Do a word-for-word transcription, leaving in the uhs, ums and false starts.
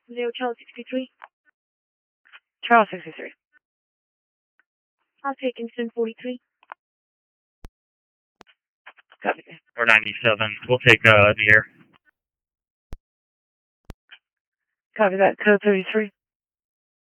Zero Charlie sixty-three. Charlie sixty-three. I'll take Instant forty-three. Copy. Or ninety-seven. We'll take uh, the air. Copy that. Code thirty-three.